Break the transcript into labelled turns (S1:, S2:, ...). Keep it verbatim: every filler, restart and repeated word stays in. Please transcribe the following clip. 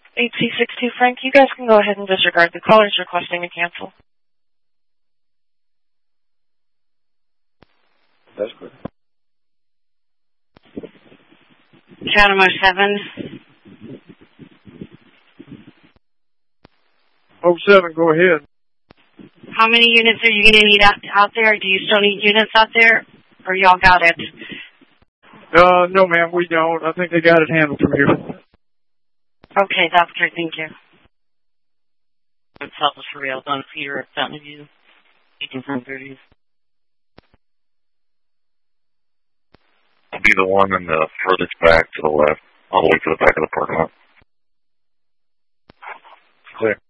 S1: eight C six two Frank, you guys can go ahead and disregard the callers requesting to cancel.
S2: That's good.
S3: Chatham oh seven.
S4: oh seven, go ahead.
S3: How many units are you going to need out, out there? Do you still need units out there? Or y'all got it?
S4: Uh, no, ma'am, we don't. I think they got it handled from here.
S3: Okay, that's great. Thank you.
S5: It's Southwest for real. Don Peter at Fountain View. eighteen thirties.
S6: I'll be the one in the furthest back to the left, all the way to the back of the parking lot.
S2: Clear.